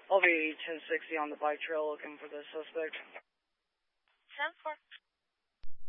I'll be 1060 on the bike trail looking for the suspect. 10-4.